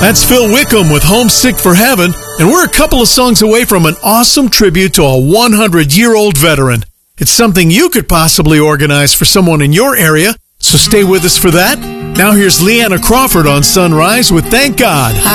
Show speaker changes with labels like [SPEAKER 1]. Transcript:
[SPEAKER 1] That's Phil Wickham with Homesick for Heaven, and we're a couple of songs away from an awesome tribute to a 100-year-old veteran. It's something you could possibly organize for someone in your area, so stay with us for that. Now here's Leanna Crawford on Sunrise with Thank God.